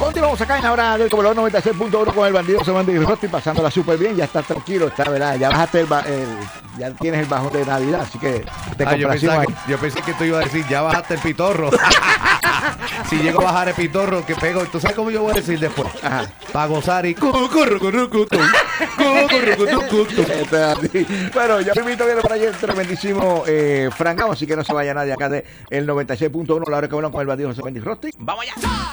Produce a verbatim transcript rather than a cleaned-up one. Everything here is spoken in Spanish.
Continuamos acá en la hora del Cobolón noventa y seis punto uno con el bandido José Bandido Rosti, pasándola súper bien. Ya estás tranquilo, está, ¿verdad? Ya bajaste el, ba- el ya tienes el bajón de Navidad, así que te Ah, yo, complació pensaba ahí. que, yo pensé que tú ibas a decir, ya bajaste el pitorro. Si llego a bajar el pitorro, que pego, ¿tú sabes cómo yo voy a decir después? Ajá. Para gozar y... cu- curru, curru, cutu, curru, cutu, cutu. Esto es así. Bueno, ya me invito a ver por ahí el tremendísimo eh, Frangao, así que no se vaya nadie acá de el noventa y seis punto uno, la hora que Cobolón con el bandido José Bandido Rosti. ¡Vamos allá!